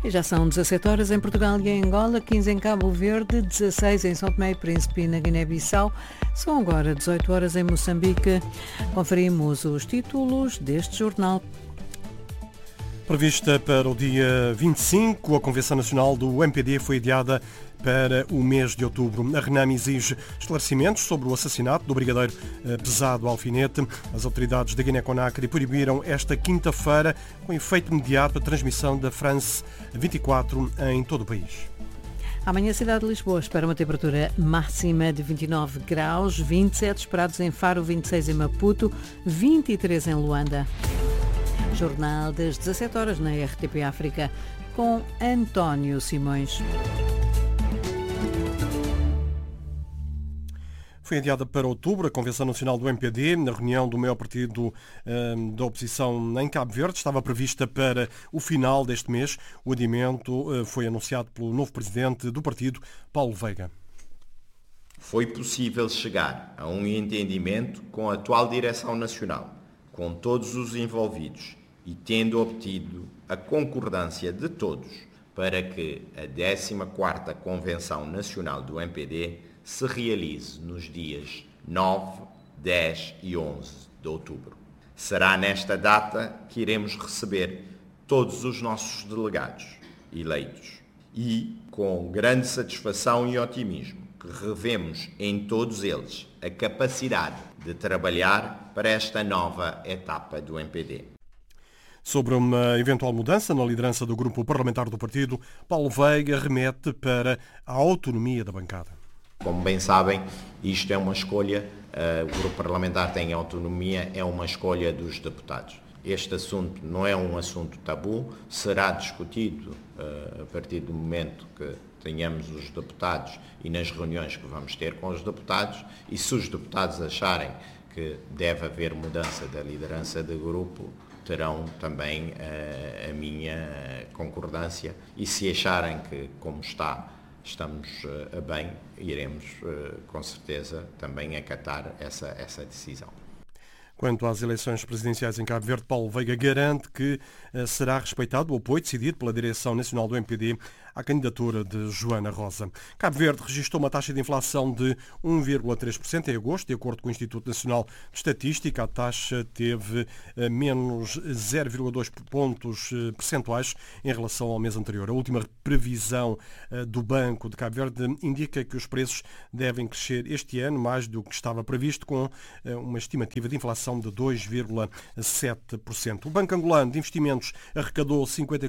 E já são 17 horas em Portugal e em Angola, 15 em Cabo Verde, 16 em São Tomé e Príncipe e na Guiné-Bissau. São agora 18 horas em Moçambique. Conferimos os títulos deste jornal. Prevista para o dia 25, a Convenção Nacional do MPD foi adiada para o mês de outubro. A RENAM exige esclarecimentos sobre o assassinato do brigadeiro Pesado Alfinete. As autoridades da Guiné-Conakry proibiram esta quinta-feira, com efeito imediato, a transmissão da France 24 em todo o país. Amanhã a cidade de Lisboa espera uma temperatura máxima de 29 graus, 27 esperados em Faro, 26 em Maputo, 23 em Luanda. Jornal das 17 horas na RTP África, com António Simões. Foi adiada para outubro a Convenção Nacional do MPD. Na reunião do maior partido da oposição em Cabo Verde estava prevista para o final deste mês. O adiamento foi anunciado pelo novo presidente do partido, Paulo Veiga. Foi possível chegar a um entendimento com a atual direção nacional, com todos os envolvidos, e tendo obtido a concordância de todos para que a 14ª Convenção Nacional do MPD se realize nos dias 9, 10 e 11 de outubro. Será nesta data que iremos receber todos os nossos delegados eleitos e, com grande satisfação e otimismo, que revemos em todos eles a capacidade de trabalhar para esta nova etapa do MPD. Sobre uma eventual mudança na liderança do grupo parlamentar do partido, Paulo Veiga remete para a autonomia da bancada. Como bem sabem, isto é uma escolha, o grupo parlamentar tem autonomia, é uma escolha dos deputados. Este assunto não é um assunto tabu, será discutido a partir do momento que tenhamos os deputados e nas reuniões que vamos ter com os deputados, e se os deputados acharem que deve haver mudança da liderança do grupo, terão também a minha concordância, e se acharem que, como estamos bem, iremos com certeza também acatar essa decisão. Quanto às eleições presidenciais em Cabo Verde, Paulo Veiga garante que será respeitado o apoio decidido pela direção nacional do MPD à candidatura de Joana Rosa. Cabo Verde registrou uma taxa de inflação de 1,3% em agosto, de acordo com o Instituto Nacional de Estatística. A taxa teve menos 0,2 pontos percentuais em relação ao mês anterior. A última previsão do Banco de Cabo Verde indica que os preços devem crescer este ano mais do que estava previsto, com uma estimativa de inflação de 2,7%. O Banco Angolano de Investimentos arrecadou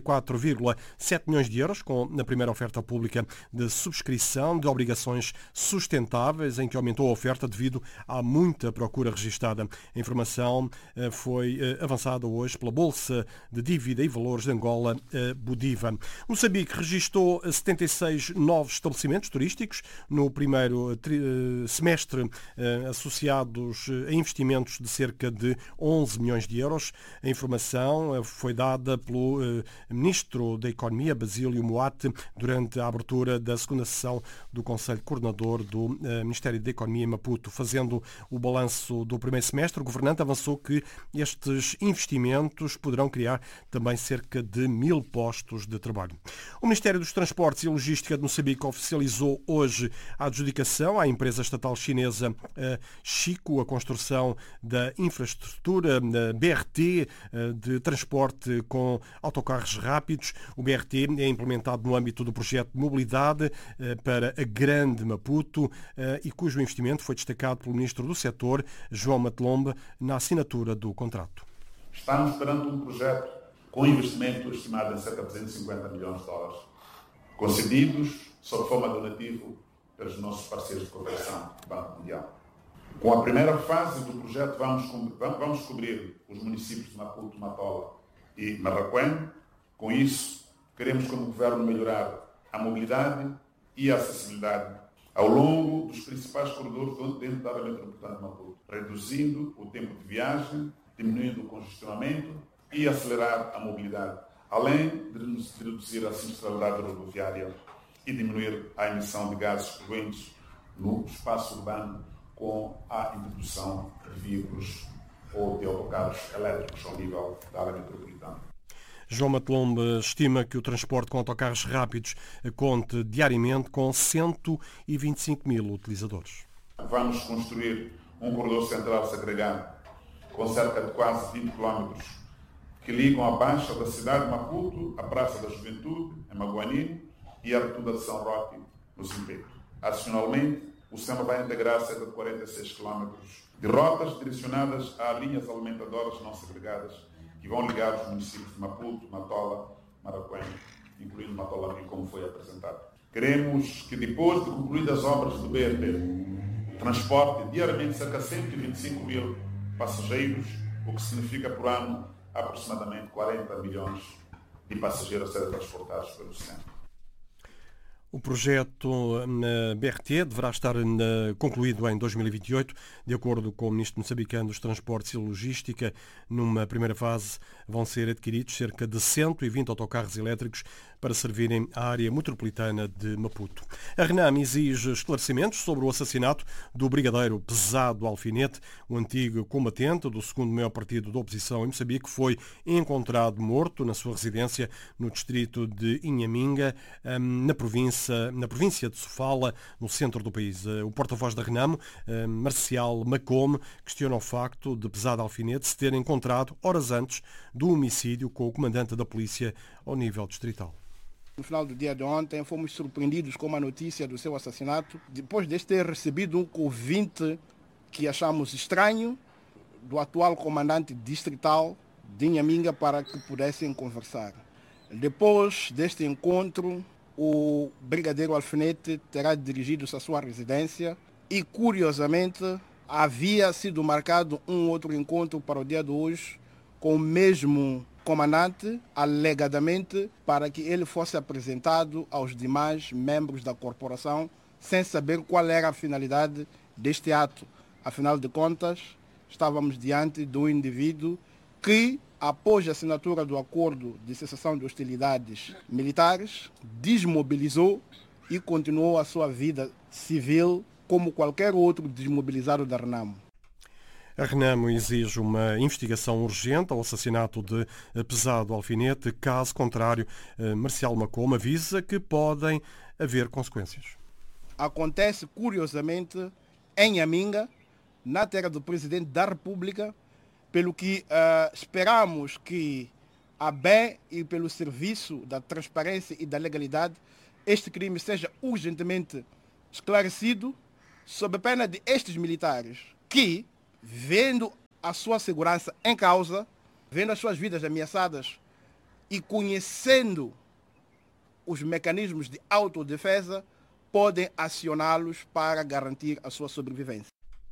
54,7 milhões de euros na primeira oferta pública de subscrição de obrigações sustentáveis, em que aumentou a oferta devido à muita procura registada. A informação foi avançada hoje pela Bolsa de Dívida e Valores de Angola, Budiva. Moçambique registrou 76 novos estabelecimentos turísticos no primeiro semestre, associados a investimentos de cerca de 11 milhões de euros. A informação foi dada pelo Ministro da Economia, Basílio Moate, durante a abertura da segunda sessão do Conselho Coordenador do Ministério da Economia em Maputo. Fazendo o balanço do primeiro semestre, o governante avançou que estes investimentos poderão criar também cerca de 1.000 postos de trabalho. O Ministério dos Transportes e Logística de Moçambique oficializou hoje a adjudicação à empresa estatal chinesa Chico a construção da infraestrutura BRT de transporte com autocarros rápidos. O BRT é implementado no âmbito do projeto de mobilidade para a Grande Maputo e cujo investimento foi destacado pelo Ministro do Setor, João Matelombe, na assinatura do contrato. Estamos perante um projeto com investimento estimado em cerca de 250 milhões de dólares, concedidos sob forma donativo pelos nossos parceiros de cooperação do Banco Mundial. Com a primeira fase do projeto, vamos cobrir os municípios de Maputo, Matola e Marraquém. Com isso, queremos, como Governo, melhorar a mobilidade e a acessibilidade ao longo dos principais corredores dentro da área metropolitana de Maputo, reduzindo o tempo de viagem, diminuindo o congestionamento e acelerar a mobilidade, além de reduzir a sinistralidade rodoviária e diminuir a emissão de gases poluentes no espaço urbano com a introdução de veículos ou de autocarros elétricos ao nível da área metropolitana. João Matelombe estima que o transporte com autocarros rápidos conte diariamente com 125 mil utilizadores. Vamos construir um corredor central segregado com cerca de quase 20 km que ligam a Baixa da cidade de Maputo, a Praça da Juventude, em Maguani, e a Rotunda de São Roque, no Zimpeto. Adicionalmente, o sistema vai integrar cerca de 46 km de rotas direcionadas a linhas alimentadoras não segregadas que vão ligar os municípios de Maputo, Matola, Maracuém, incluindo Matola, como foi apresentado. Queremos que depois de concluídas as obras do BRT, transporte diariamente cerca de 125 mil passageiros, o que significa por ano aproximadamente 40 milhões de passageiros a serem transportados pelo sistema. O projeto BRT deverá estar concluído em 2028, de acordo com o Ministro moçambicano dos Transportes e Logística. Numa primeira fase vão ser adquiridos cerca de 120 autocarros elétricos para servirem à área metropolitana de Maputo. A RENAM exige esclarecimentos sobre o assassinato do brigadeiro Pesado Alfinete, o antigo combatente do segundo maior partido da oposição em Moçambique, foi encontrado morto na sua residência no distrito de Inhaminga, na província de Sofala, no centro do país. O porta-voz da RENAM, Marcial Macome, questiona o facto de Pesado Alfinete se ter encontrado horas antes do homicídio com o comandante da polícia ao nível distrital. No final do dia de ontem, fomos surpreendidos com a notícia do seu assassinato, depois de ter recebido um convite que achamos estranho do atual comandante distrital de Inhaminga para que pudessem conversar. Depois deste encontro, o brigadeiro Alfinete terá dirigido-se à sua residência e, curiosamente, havia sido marcado um outro encontro para o dia de hoje com o mesmo comandante, alegadamente para que ele fosse apresentado aos demais membros da corporação, sem saber qual era a finalidade deste ato. Afinal de contas, estávamos diante de um indivíduo que, após a assinatura do acordo de cessação de hostilidades militares, desmobilizou e continuou a sua vida civil como qualquer outro desmobilizado da RENAM. A RENAM exige uma investigação urgente ao assassinato de Pesado Alfinete. Caso contrário, Marcial Macome avisa que podem haver consequências. Acontece, curiosamente, em Inhaminga, na terra do Presidente da República, pelo que esperamos que, a bem e pelo serviço da transparência e da legalidade, este crime seja urgentemente esclarecido, sob pena de estes militares que, vendo a sua segurança em causa, vendo as suas vidas ameaçadas e conhecendo os mecanismos de autodefesa, podem acioná-los para garantir a sua sobrevivência.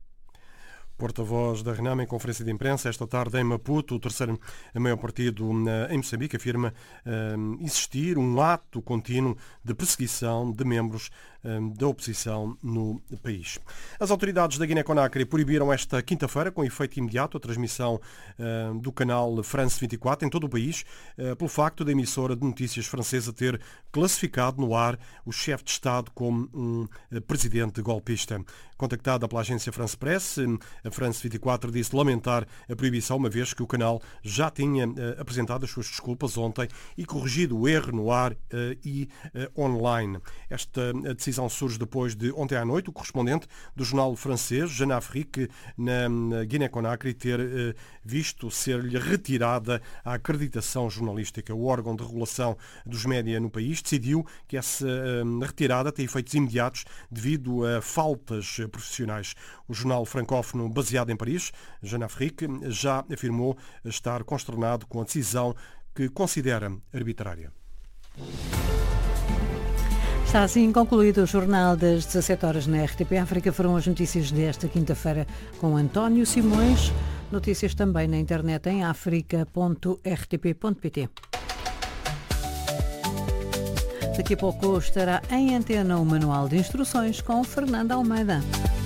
Porta-voz da RENAM em conferência de imprensa esta tarde em Maputo, o terceiro maior partido em Moçambique, afirma existir um ato contínuo de perseguição de membros da oposição no país. As autoridades da Guiné-Conakry proibiram esta quinta-feira, com efeito imediato, a transmissão do canal France 24 em todo o país, pelo facto da emissora de notícias francesa ter classificado no ar o chefe de Estado como um presidente golpista. Contactada pela agência France Press, a France 24 disse lamentar a proibição, uma vez que o canal já tinha apresentado as suas desculpas ontem e corrigido o erro no ar e online. Esta decisão surge depois de ontem à noite o correspondente do jornal francês, Jeune Afrique, na Guiné-Conakry, ter visto ser-lhe retirada a acreditação jornalística. O órgão de regulação dos média no país decidiu que essa retirada tem efeitos imediatos devido a faltas profissionais. O jornal francófono baseado em Paris, Jeune Afrique, já afirmou estar consternado com a decisão que considera arbitrária. Está assim concluído o Jornal das 17 horas na RTP África. Foram as notícias desta quinta-feira com António Simões. Notícias também na internet em africa.rtp.pt. Daqui a pouco estará em antena o Manual de Instruções com Fernanda Almeida.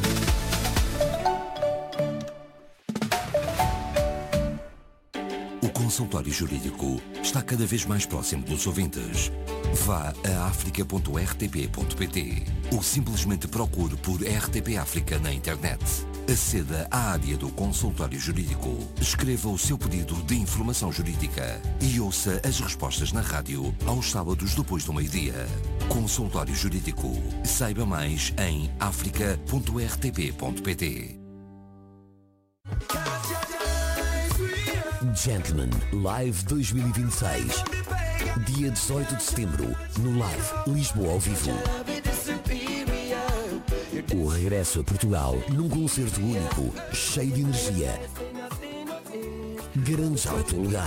O consultório jurídico está cada vez mais próximo dos ouvintes. Vá a africa.rtp.pt ou simplesmente procure por RTP África na internet. Aceda à área do consultório jurídico. Escreva o seu pedido de informação jurídica e ouça as respostas na rádio aos sábados depois do meio-dia. Consultório Jurídico. Saiba mais em africa.rtp.pt. Gentleman Live 2026. Dia 18 de setembro, no Live Lisboa ao vivo. O regresso a Portugal num concerto único, cheio de energia. Garante já o teu lugar.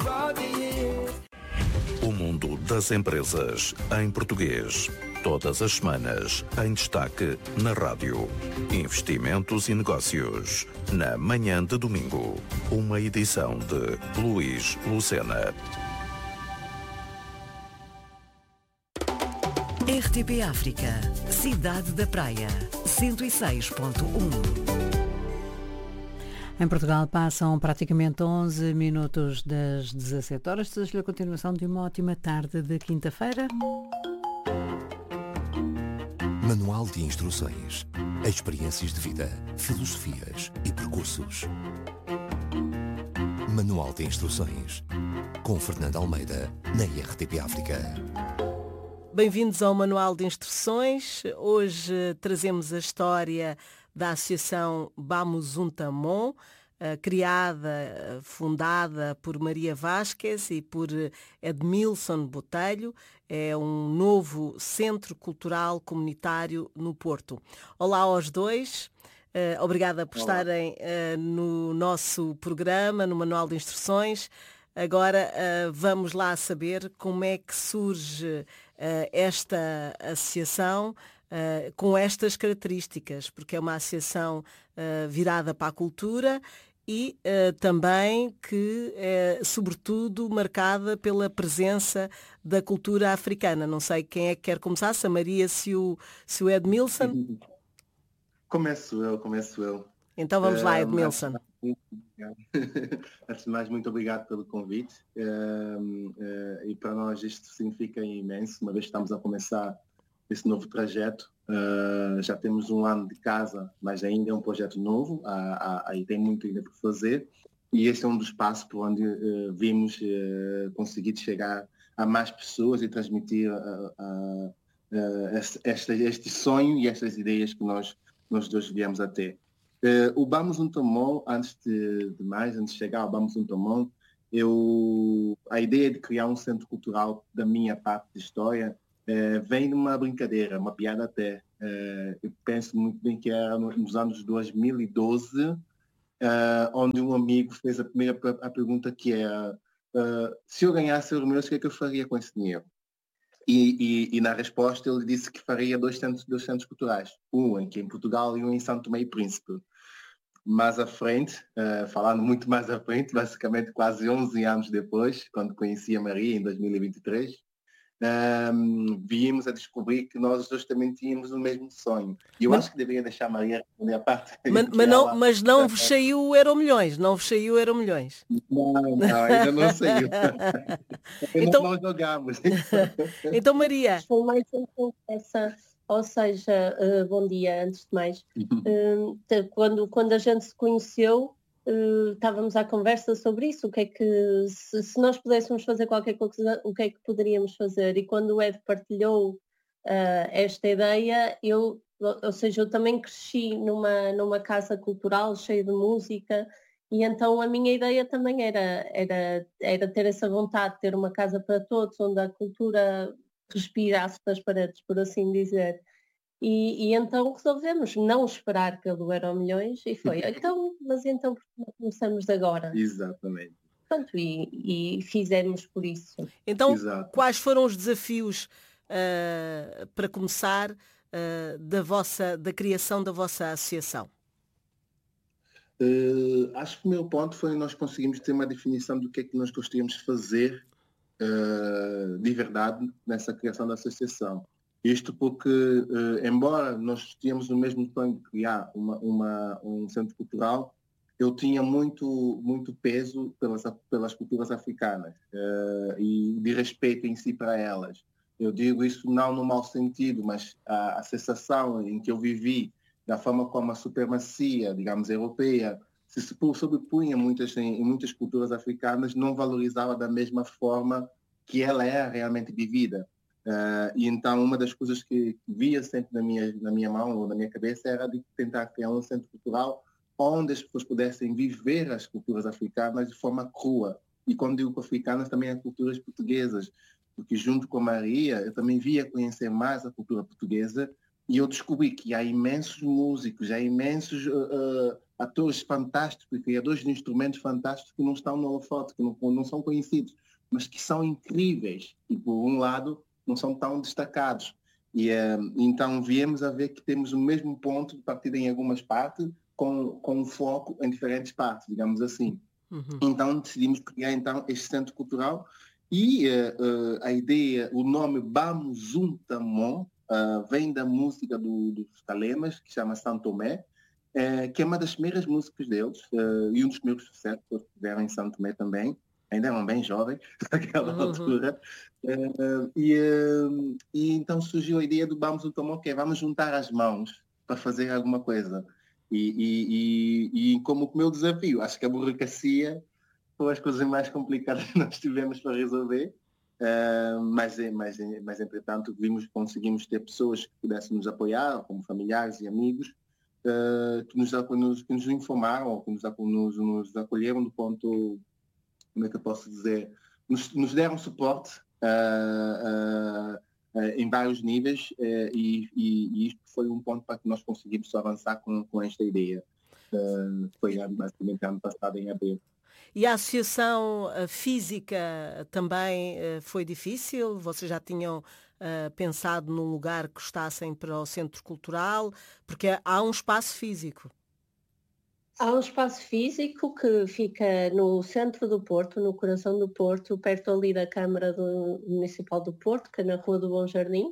O mundo das empresas em português. Todas as semanas, em destaque na rádio. Investimentos e negócios. Na manhã de domingo. Uma edição de Luís Lucena. RTP África. Cidade da Praia. 106.1. Em Portugal passam praticamente 11 minutos das 17 horas. Desejo-lhe a continuação de uma ótima tarde de quinta-feira. Manual de instruções. Experiências de vida, filosofias e percursos. Manual de instruções. Com Fernando Almeida, na RTP África. Bem-vindos ao Manual de Instruções. Hoje trazemos a história da Associação Bamusuntamon, criada, fundada por Maria Vásquez e por Edmilson Botelho. É um novo centro cultural comunitário no Porto. Olá aos dois. Obrigada por estarem no nosso programa, no Manual de Instruções. Agora vamos lá saber como é que surge esta associação com estas características, porque é uma associação virada para a cultura e também que é, sobretudo, marcada pela presença da cultura africana. Não sei quem é que quer começar, se a Maria, se o Edmilson. Começo eu. Então vamos lá, Edmilson. Antes de mais, muito obrigado pelo convite. E para nós isto significa imenso, uma vez que estamos a começar esse novo trajeto. Já temos um ano de casa, mas ainda é um projeto novo, aí tem muito ainda por fazer. E esse é um dos passos por onde vimos conseguir chegar a mais pessoas e transmitir este sonho e estas ideias que nós dois viemos a ter. O Bamusuntamon, antes de chegar ao Bamusuntamon, a ideia de criar um centro cultural da minha parte de história vem de uma brincadeira, uma piada até. Eu penso muito bem que era nos anos 2012, onde um amigo fez a pergunta que era se eu ganhasse €1.000.000, o que é que eu faria com esse dinheiro? E na resposta ele disse que faria dois centros culturais, um aqui em Portugal e um em São Tomé e Príncipe. Mais à frente, falando muito mais à frente, basicamente quase 11 anos depois, quando conheci a Maria em 2023, viemos a descobrir que nós dois também tínhamos o mesmo sonho. E eu acho que deveria deixar a Maria responder a parte. Mas não vos saiu o Euromilhões, não vos saiu o Euromilhões. Não, ainda não saiu. Então nós jogamos. Então, Maria. Foi mais uma conversa, ou seja, bom dia, antes de mais. Quando a gente se conheceu, estávamos à conversa sobre isso, o que é que, se nós pudéssemos fazer qualquer coisa, o que é que poderíamos fazer? E quando o Ed partilhou esta ideia, eu também cresci numa casa cultural cheia de música, e então a minha ideia também era ter essa vontade de ter uma casa para todos, onde a cultura respirasse das paredes, por assim dizer. E então resolvemos não esperar pelo Euromilhões e foi, mas então começamos agora. Exatamente. Pronto, e fizemos por isso. Então, Exato. Quais foram os desafios para começar da criação da vossa associação? Acho que o meu ponto foi nós conseguimos ter uma definição do que é que nós gostaríamos de fazer de verdade nessa criação da associação. Isto porque, embora nós tínhamos o mesmo sonho de criar um centro cultural, eu tinha muito peso pelas culturas africanas e de respeito em si para elas. Eu digo isso não no mau sentido, mas a sensação em que eu vivi da forma como a supremacia, digamos, europeia se sobrepunha em muitas culturas africanas, não valorizava da mesma forma que ela é realmente vivida. E então uma das coisas que via sempre na minha mão ou na minha cabeça era de tentar criar um centro cultural onde as pessoas pudessem viver as culturas africanas de forma crua. E quando digo africanas, também as culturas portuguesas, porque junto com a Maria eu também via conhecer mais a cultura portuguesa e eu descobri que há imensos músicos, há imensos atores fantásticos, criadores de instrumentos fantásticos que não estão no holofote, que não são conhecidos, mas que são incríveis e, por um lado, não são tão destacados. E então viemos a ver que temos o mesmo ponto de partida em algumas partes, com um foco em diferentes partes, digamos assim. Então decidimos criar então este centro cultural e a ideia, o nome Bamuzuntamon vem da música dos Calemas, que chama São Tomé, que é uma das primeiras músicas deles e um dos primeiros sucessos que eles tiveram em São Tomé também. Ainda eram bem jovens naquela altura. E então surgiu a ideia do Bamuzuntamon, que é vamos juntar as mãos para fazer alguma coisa. E como o meu desafio, acho que a burocracia foi as coisas mais complicadas que nós tivemos para resolver, mas entretanto conseguimos ter pessoas que pudessem nos apoiar, como familiares e amigos, que nos informaram, ou que nos acolheram do ponto, como é que eu posso dizer, nos deram suporte em vários níveis, e isto foi um ponto para que nós conseguimos avançar com esta ideia. Foi basicamente ano passado, em abril. E a associação física também foi difícil? Vocês já tinham pensado num lugar que gostassem para o Centro Cultural? Porque há um espaço físico. Há um espaço físico que fica no centro do Porto, no coração do Porto, perto ali da Câmara Municipal do Porto, que é na Rua do Bom Jardim.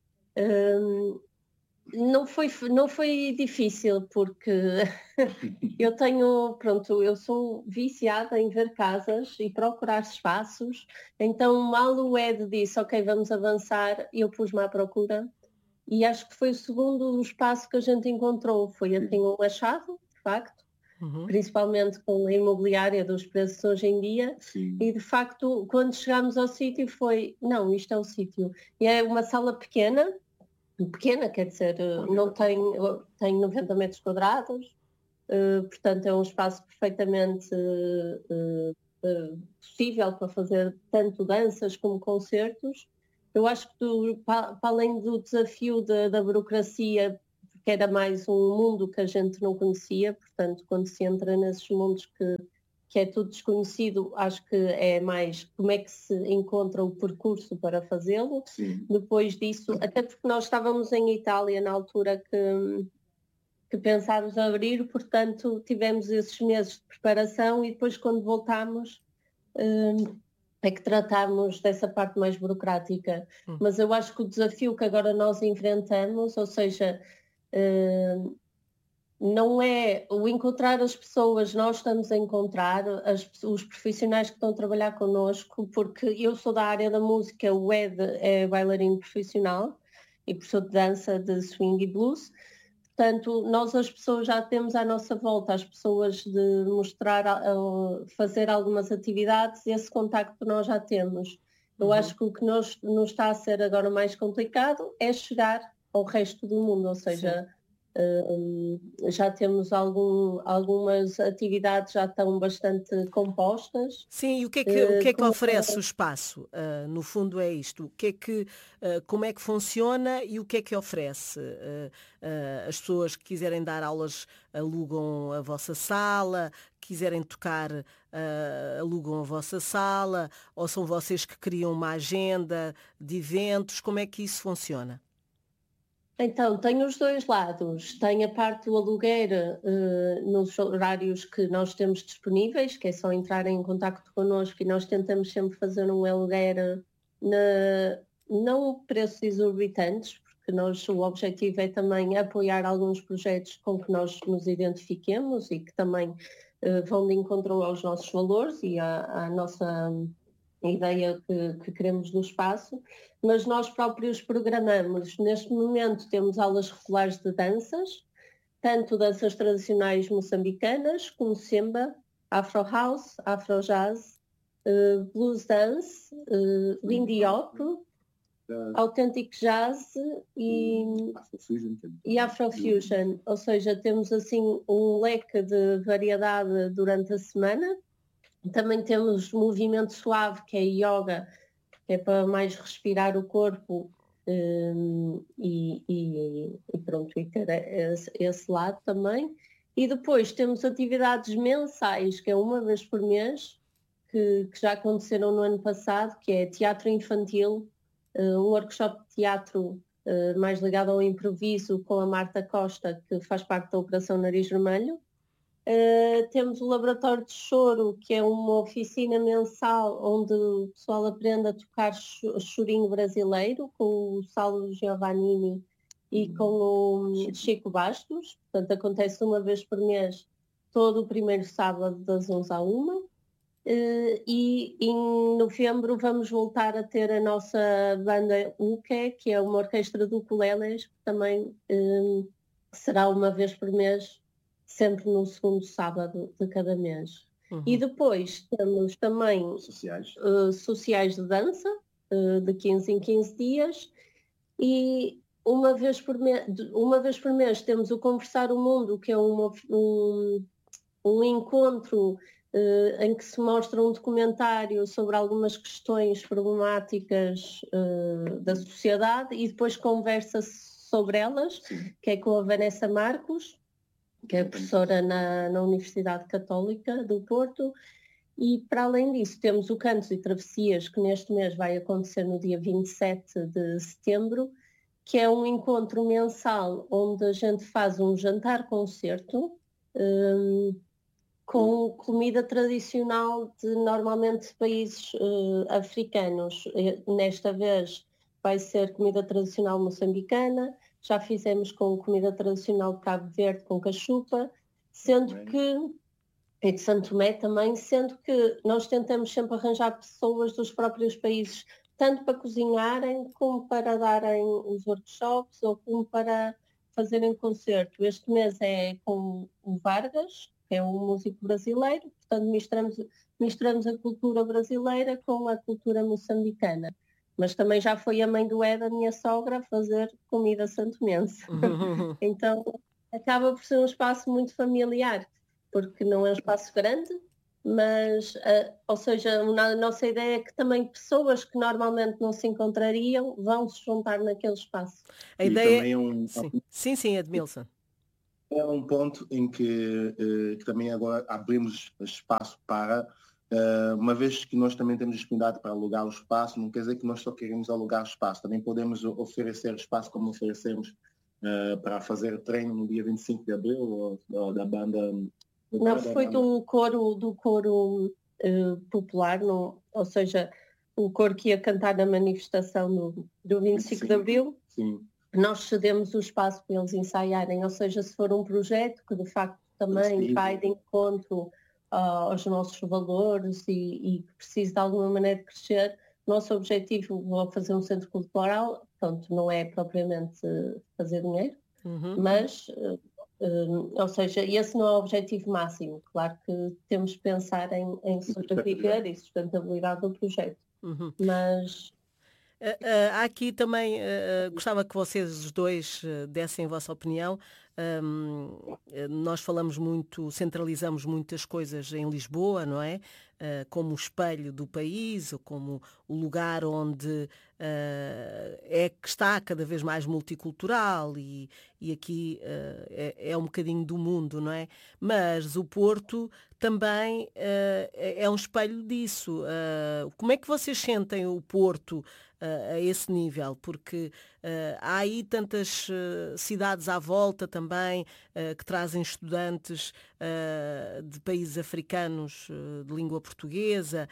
Não foi difícil, porque eu sou viciada em ver casas e procurar espaços, então mal o Ed disse, ok, vamos avançar, eu pus-me à procura, e acho que foi o segundo espaço que a gente encontrou, foi assim um achado, de facto, principalmente com a imobiliária dos preços hoje em dia. Sim. E de facto, quando chegámos ao sítio não, isto é o sítio, e é uma sala pequena, quer dizer, não tem 90 metros quadrados, portanto é um espaço perfeitamente possível para fazer tanto danças como concertos. Eu acho que para além do desafio da burocracia, que era mais um mundo que a gente não conhecia, portanto quando se entra nesses mundos que é tudo desconhecido, acho que é mais como é que se encontra o percurso para fazê-lo. Sim. Depois disso, até porque nós estávamos em Itália na altura que pensámos abrir, portanto tivemos esses meses de preparação e depois quando voltámos é que tratámos dessa parte mais burocrática. Mas eu acho que o desafio que agora nós enfrentamos, ou seja, não é o encontrar as pessoas, nós estamos a encontrar os profissionais que estão a trabalhar connosco, porque eu sou da área da música, o Ed é bailarino profissional e professor de dança de swing e blues, portanto nós as pessoas já temos à nossa volta, as pessoas de mostrar, fazer algumas atividades, esse contacto nós já temos. Eu acho que o que nos está a ser agora mais complicado é chegar ao resto do mundo, ou seja... já temos algumas atividades já estão bastante compostas. Sim, e o que é que oferece o espaço? No fundo é isto. Como é que funciona e o que é que oferece? As pessoas que quiserem dar aulas alugam a vossa sala, quiserem tocar alugam a vossa sala, ou são vocês que criam uma agenda de eventos? Como é que isso funciona? Então, tem os dois lados. Tem a parte do aluguer nos horários que nós temos disponíveis, que é só entrar em contacto connosco e nós tentamos sempre fazer um aluguer não preços exorbitantes, porque o objetivo é também apoiar alguns projetos com que nós nos identifiquemos e que também vão de encontro aos nossos valores e à nossa... a ideia que queremos do espaço, mas nós próprios programamos. Neste momento temos aulas regulares de danças, tanto danças tradicionais moçambicanas, como semba, afro house, afro jazz, blues dance, lindy hop, authentic jazz e afrofusion. Ou seja, temos assim um leque de variedade durante a semana. Também temos movimento suave, que é yoga, que é para mais respirar o corpo e pronto, e ter esse lado também. E depois temos atividades mensais, que é uma vez por mês, que já aconteceram no ano passado, que é teatro infantil, um workshop de teatro mais ligado ao improviso com a Marta Costa, que faz parte da Operação Nariz Vermelho. Temos o Laboratório de Choro, que é uma oficina mensal onde o pessoal aprende a tocar chorinho brasileiro com o Saulo Giovannini e com o Chico Bastos. Portanto, acontece uma vez por mês, todo o primeiro sábado das 11 à 1. E em novembro vamos voltar a ter a nossa banda UKE, que é uma orquestra de ukuleles, que também será uma vez por mês, sempre no segundo sábado de cada mês. E depois temos também sociais de dança, de 15 em 15 dias, e uma vez por mês temos o Conversar o Mundo, que é um encontro em que se mostra um documentário sobre algumas questões problemáticas da sociedade e depois conversa-se sobre elas, que é com a Vanessa Marcos, que é professora na Universidade Católica do Porto. E para além disso temos o Cantos e Travessias, que neste mês vai acontecer no dia 27 de setembro, que é um encontro mensal onde a gente faz um jantar-concerto com comida tradicional de normalmente países africanos. Nesta vez vai ser comida tradicional moçambicana, já fizemos com comida tradicional de Cabo Verde, com cachupa, e de Santo Tomé também, sendo que nós tentamos sempre arranjar pessoas dos próprios países, tanto para cozinharem, como para darem os workshops, ou como para fazerem concerto. Este mês é com o Vargas, que é um músico brasileiro, portanto misturamos a cultura brasileira com a cultura moçambicana. Mas também já foi a mãe do Ed, a minha sogra, a fazer comida santomense. Então acaba por ser um espaço muito familiar, porque não é um espaço grande, mas, ou seja, a nossa ideia é que também pessoas que normalmente não se encontrariam vão se juntar naquele espaço. A ideia... Sim, Edmilson. É um ponto em que também agora abrimos espaço para, uma vez que nós também temos disponibilidade para alugar o espaço, não quer dizer que nós só queremos alugar o espaço, também podemos oferecer espaço como oferecemos para fazer treino no dia 25 de abril da banda. Não, foi do coro popular, ou seja, o coro que ia cantar na manifestação do 25 de abril. Sim. Nós cedemos o espaço para eles ensaiarem, ou seja, se for um projeto que de facto também vai de encontro aos nossos valores e que precisa de alguma maneira de crescer, nosso objetivo é fazer um centro cultural, portanto não é propriamente fazer dinheiro, mas, ou seja, esse não é o objetivo máximo. Claro que temos de pensar em sobreviver e sustentabilidade do projeto, mas... Há aqui também, gostava que vocês os dois dessem a vossa opinião. Nós falamos muito, centralizamos muitas coisas em Lisboa, não é? Como o espelho do país, ou como o lugar onde que está cada vez mais multicultural e aqui é um bocadinho do mundo, não é? Mas o Porto também é um espelho disso. Como é que vocês sentem o Porto a esse nível? Porque há aí tantas cidades à volta também que trazem estudantes de países africanos de língua portuguesa,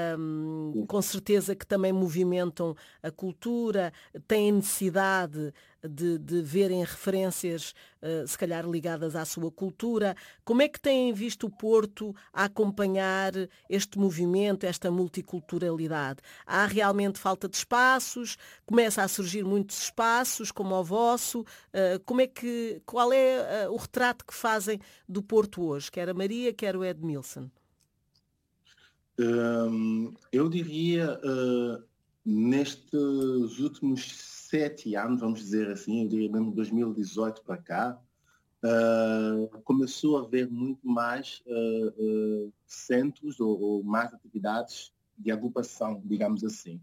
com certeza que também movimentam a cultura, têm necessidade de verem referências, se calhar ligadas à sua cultura. Como é que têm visto o Porto a acompanhar este movimento, esta multiculturalidade? Há realmente falta de espaços? Começa a surgir muitos espaços, como o vosso? Qual é o retrato que fazem do Porto hoje? Quer a Maria, quer o Edmilson. Eu diria, nestes últimos 7 anos, vamos dizer assim, eu diria mesmo 2018 para cá, começou a haver muito mais centros ou mais atividades de agrupação, digamos assim.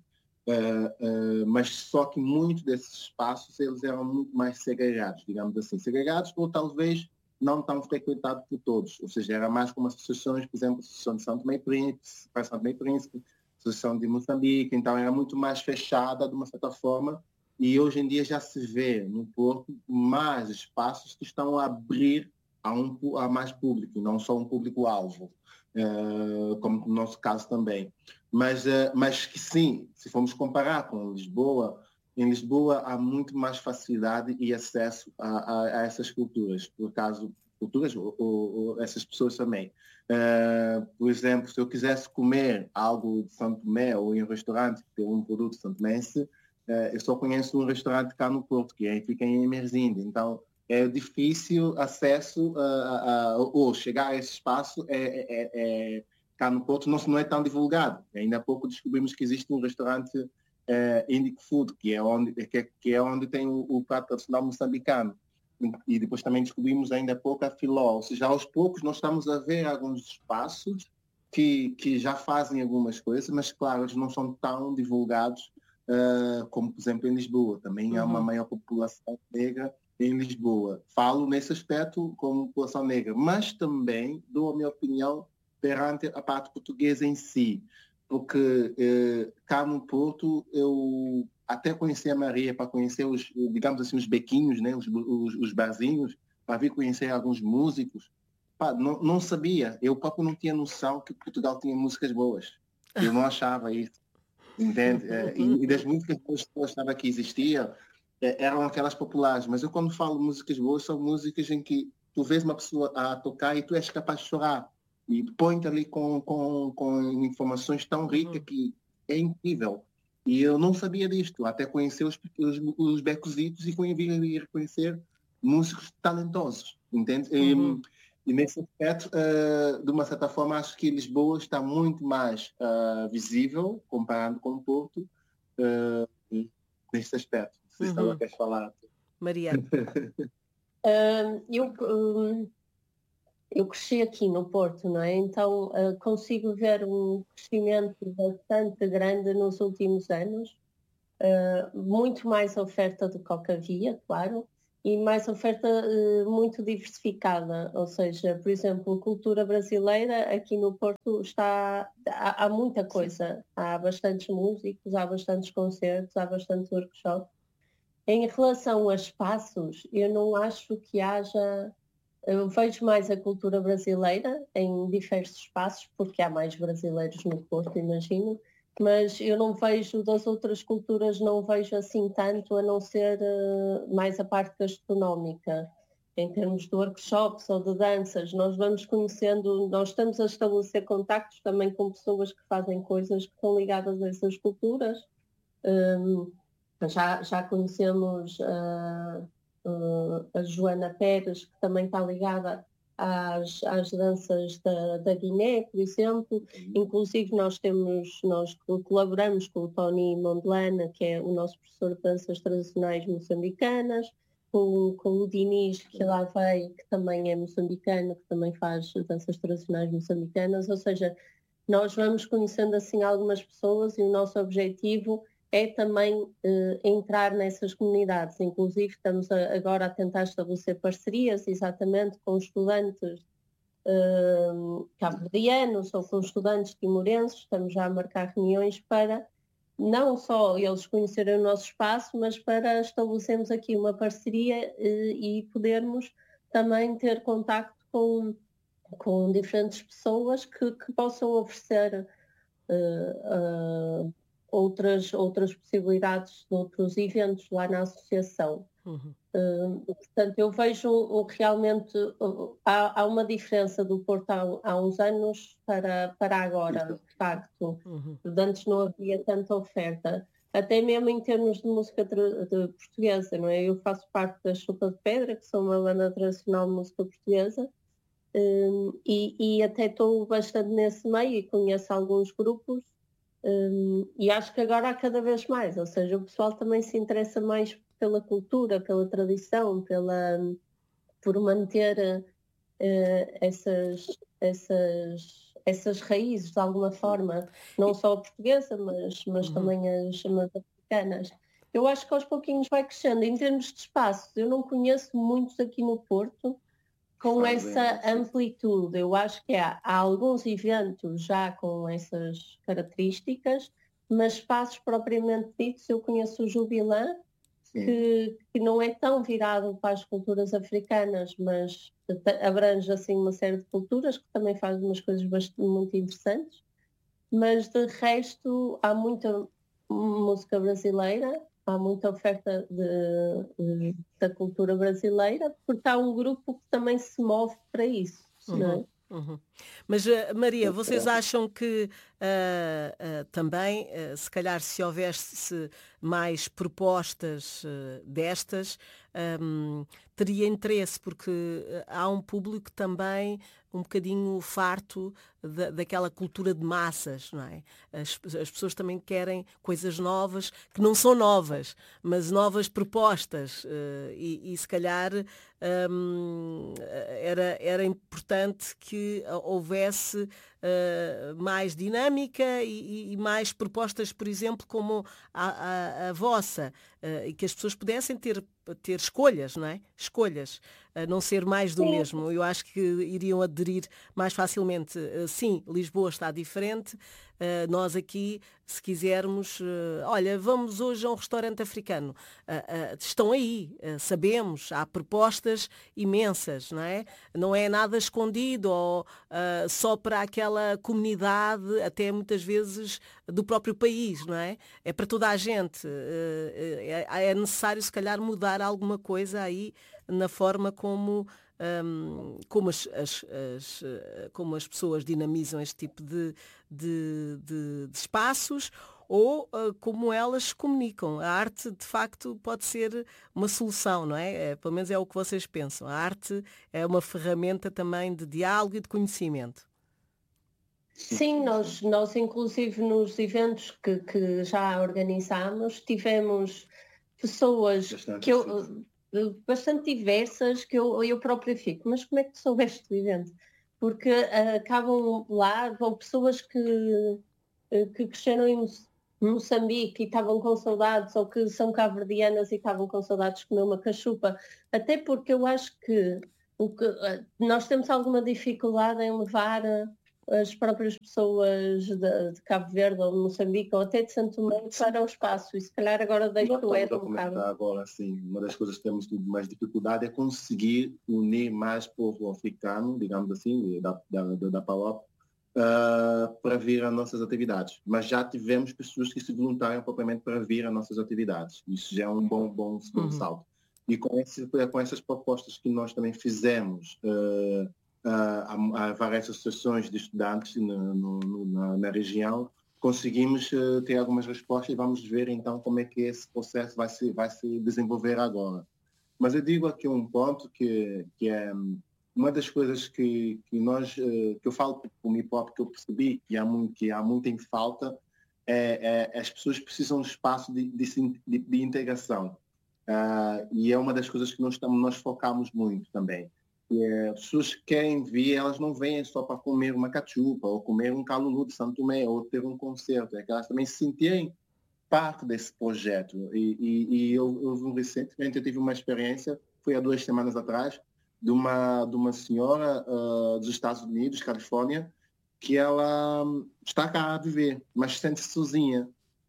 Mas só que muitos desses espaços eles eram muito mais segregados, digamos assim. Segregados ou talvez não tão frequentado por todos, ou seja, era mais como associações, por exemplo, a Associação de São Tomé e Príncipe, Associação de Moçambique, então era muito mais fechada de uma certa forma, e hoje em dia já se vê no Porto mais espaços que estão a abrir a mais público, não só um público-alvo, como no nosso caso também. Mas que sim, se formos comparar com Lisboa, em Lisboa há muito mais facilidade e acesso a essas culturas, por acaso, culturas ou essas pessoas também. Por exemplo, se eu quisesse comer algo de São Tomé ou em um restaurante que tem um produto santomense, eu só conheço um restaurante cá no Porto, fica em Emerzinde. Então, é difícil acesso ou chegar a esse espaço cá no Porto não é tão divulgado. Ainda há pouco descobrimos que existe um restaurante Indic Food, que é onde tem o prato tradicional moçambicano. E depois também descobrimos ainda há pouco a Filó. Ou seja, aos poucos nós estamos a ver alguns espaços que já fazem algumas coisas, mas claro, eles não são tão divulgados como, por exemplo, em Lisboa. Também há uma maior população negra em Lisboa. Falo nesse aspecto como população negra, mas também dou a minha opinião perante a parte portuguesa em si. Porque cá no Porto eu até conheci a Maria para conhecer digamos assim, os bequinhos, né? os barzinhos, para vir conhecer alguns músicos. Não sabia, eu próprio não tinha noção que Portugal tinha músicas boas. Eu não achava isso, entende? E das músicas que eu achava que existiam, eram aquelas populares, mas eu quando falo músicas boas, são músicas em que tu vês uma pessoa a tocar e tu és capaz de chorar. E põe-te ali com informações tão ricas que é incrível. E eu não sabia disto, até conhecer os becositos e vir reconhecer músicos talentosos, entende? E nesse aspecto, de uma certa forma, acho que Lisboa está muito mais visível, comparando com o Porto, nesse aspecto. Não sei se ela quer falar. Maria. Eu cresci aqui no Porto, não é? Então consigo ver um crescimento bastante grande nos últimos anos, muito mais oferta do que havia, claro, e mais oferta muito diversificada, ou seja, por exemplo, cultura brasileira aqui no Porto há muita coisa, há bastantes músicos, há bastantes concertos, há bastantes workshops. Em relação a espaços, eu não acho que haja... Eu vejo mais a cultura brasileira em diversos espaços, porque há mais brasileiros no Porto, imagino, mas eu não vejo das outras culturas, não vejo assim tanto, a não ser mais a parte gastronómica. Em termos de workshops ou de danças, nós vamos conhecendo, nós estamos a estabelecer contactos também com pessoas que fazem coisas que estão ligadas a essas culturas. Já conhecemos... a Joana Pérez, que também está ligada às danças da Guiné, por exemplo. Inclusive nós colaboramos com o Tony Mondlane, que é o nosso professor de danças tradicionais moçambicanas, com o Diniz, que lá veio, que também é moçambicano, que também faz danças tradicionais moçambicanas. Ou seja, nós vamos conhecendo assim algumas pessoas e o nosso objetivo é também entrar nessas comunidades. Inclusive, estamos agora a tentar estabelecer parcerias exatamente com estudantes cabo-verdianos ou com estudantes timorenses. Estamos já a marcar reuniões para não só eles conhecerem o nosso espaço, mas para estabelecermos aqui uma parceria e podermos também ter contacto com diferentes pessoas que possam oferecer outras possibilidades de outros eventos lá na associação. Portanto, eu vejo realmente há uma diferença do Porto há uns anos para agora, de facto. Antes não havia tanta oferta, até mesmo em termos de música de portuguesa, não é? Eu faço parte da Chupa de Pedra, que são uma banda tradicional de música portuguesa, e até estou bastante nesse meio e conheço alguns grupos, e acho que agora há cada vez mais, ou seja, o pessoal também se interessa mais pela cultura, pela tradição, por manter essas raízes de alguma forma, não só a portuguesa, mas também as africanas. Eu acho que aos pouquinhos vai crescendo. Em termos de espaços, eu não conheço muitos aqui no Porto com essa amplitude. Eu acho que há alguns eventos já com essas características, mas espaços propriamente ditos, eu conheço o Jubilã, que não é tão virado para as culturas africanas, mas abrange assim uma série de culturas, que também faz umas coisas muito interessantes. Mas de resto há muita música brasileira, há muita oferta da cultura brasileira, porque há um grupo que também se move para isso. Não é? Mas, Maria, vocês acham que também, se calhar, se houvesse mais propostas destas, teria interesse, porque há um público também um bocadinho farto daquela cultura de massas, não é? As pessoas também querem coisas novas, que não são novas, mas novas propostas, e se calhar era importante que houvesse mais dinâmica e mais propostas, por exemplo, como a vossa, e que as pessoas pudessem ter escolhas, não é? Escolhas, não ser mais do mesmo. Eu acho que iriam aderir mais facilmente. Sim, Lisboa está diferente. Nós aqui, se quisermos, olha, vamos hoje a um restaurante africano. Estão aí, sabemos, há propostas imensas, não é? Não é nada escondido ou só para aquela comunidade, até muitas vezes do próprio país, não é? É para toda a gente. É necessário, se calhar, mudar alguma coisa aí na forma como as pessoas dinamizam este tipo de espaços, ou como elas se comunicam. A arte, de facto, pode ser uma solução, não é? Pelo menos é o que vocês pensam. A arte é uma ferramenta também de diálogo e de conhecimento. Sim, nós inclusive nos eventos que já organizámos, tivemos pessoas bastante diversas, que eu própria fico, mas como é que tu soubeste do evento? Porque acabam lá, vão pessoas que cresceram em Moçambique e estavam com saudades, ou que são cabo-verdianas e estavam com saudades de comer uma cachupa, até porque eu acho que nós temos alguma dificuldade em levar as próprias pessoas de Cabo Verde ou de Moçambique ou até de Santo Tomé para o espaço, e se calhar agora deixo o Ed um bocado. Agora, sim, uma das coisas que temos mais dificuldade é conseguir unir mais povo africano, digamos assim, da PALOP, para vir às nossas atividades. Mas já tivemos pessoas que se voluntariam propriamente para vir às nossas atividades. Isso já é um bom salto. E com essas propostas que nós também fizemos, há várias associações de estudantes na região, conseguimos ter algumas respostas e vamos ver então como é que esse processo vai se desenvolver agora. Mas eu digo aqui um ponto que é uma das coisas que eu falo para o hip-hop, que eu percebi que há muito em falta, as pessoas precisam de espaço de integração. E é uma das coisas que nós focamos muito também. As pessoas que querem vir, elas não vêm só para comer uma cachupa ou comer um calulu de Santo Tomé ou ter um concerto, é que elas também se sentirem parte desse projeto. E eu recentemente tive uma experiência, foi há 2 semanas atrás, de uma senhora dos Estados Unidos, Califórnia, que ela está cá a viver, mas sente-se sozinha.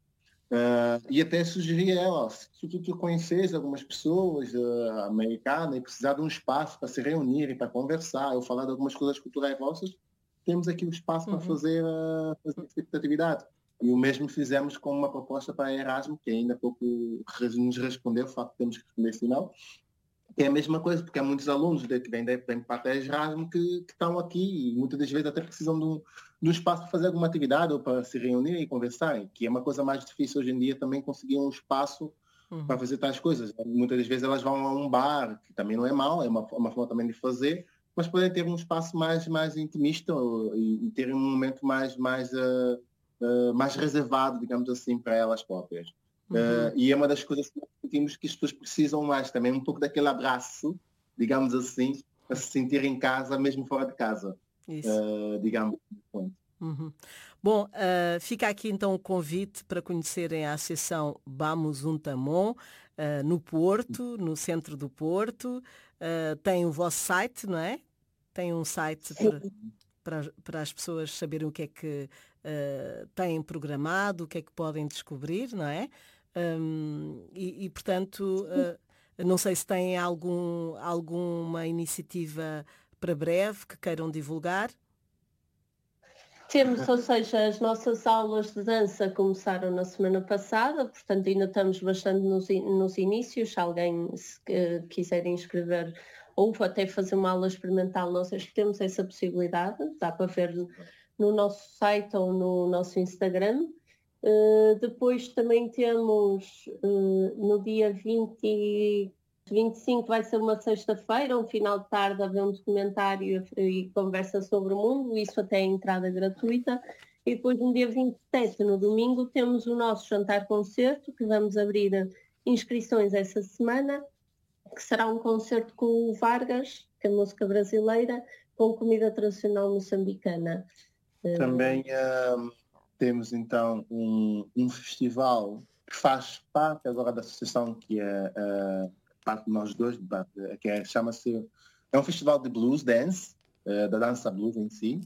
E até sugeri a ela, se tu conheces algumas pessoas americanas e precisar de um espaço para se reunirem, para conversar, ou falar de algumas coisas culturais vossas, temos aqui um espaço para fazer essa atividade. E o mesmo fizemos com uma proposta para a Erasmus, que ainda há pouco nos respondeu, o facto de temos que responder esse não. Que é a mesma coisa, porque há muitos alunos que vêm para a Erasmus que estão aqui e muitas das vezes até precisam de um espaço para fazer alguma atividade ou para se reunir e conversarem, que é uma coisa mais difícil hoje em dia também conseguir um espaço para fazer tais coisas. Muitas das vezes elas vão a um bar, que também não é mau, é uma forma também de fazer, mas podem ter um espaço mais intimista e terem um momento mais reservado, digamos assim, para elas próprias. E é uma das coisas que nós sentimos que as pessoas precisam mais também, um pouco daquele abraço, digamos assim, para se sentir em casa, mesmo fora de casa. Digamos. Bom, fica aqui então o convite para conhecerem a Associação Bamos Untamon, no Porto, no centro do Porto. Tem o vosso site, não é? Tem um site para as pessoas saberem o que é que têm programado, o que é que podem descobrir, não é? Portanto, não sei se têm alguma iniciativa para breve que queiram divulgar. Temos, ou seja, as nossas aulas de dança começaram na semana passada, portanto ainda estamos bastante nos inícios. Se alguém quiser inscrever ou até fazer uma aula experimental, nós temos essa possibilidade, dá para ver no nosso site ou no nosso Instagram. Depois também temos no dia 25 vai ser uma sexta-feira, um final de tarde, haver um documentário e conversa sobre o mundo, isso até é entrada gratuita. E depois no dia 27, no domingo, temos o nosso jantar-concerto, que vamos abrir inscrições essa semana, que será um concerto com o Vargas, que é música brasileira, com comida tradicional moçambicana. Também temos então um festival que faz parte agora da associação, que é parte de nós dois, que chama-se... É um festival de blues dance, da dança blues em si,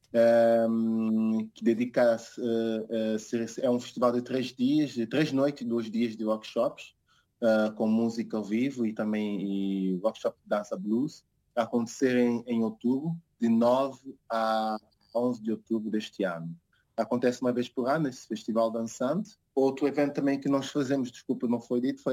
que dedica-se... é um festival de 3 dias, de 3 noites e 2 dias de workshops, com música ao vivo e também workshop de dança blues, a acontecer em outubro, de 9 a 11 de outubro deste ano. Acontece uma vez por ano esse festival dançante. Outro evento também que nós fazemos, desculpa, não foi dito,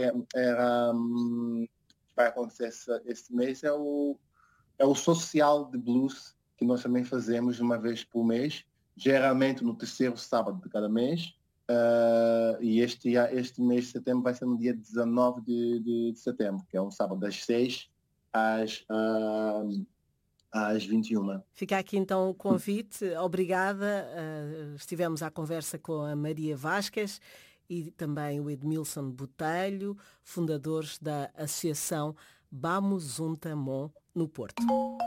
vai acontecer este mês, é o social de blues, que nós também fazemos uma vez por mês, geralmente no 3º sábado de cada mês. E este mês de setembro vai ser no dia 19 de setembro, que é um sábado das 6 às 21. Fica aqui então o convite. Obrigada. Estivemos à conversa com a Maria Vasquez e também o Edmilson Botelho, fundadores da Associação Bamos Untamon no Porto.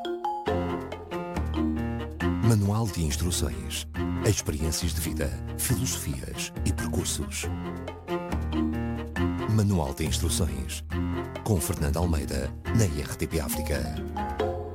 Manual de instruções, experiências de vida, filosofias e percursos. Manual de instruções, com Fernando Almeida, na RTP África.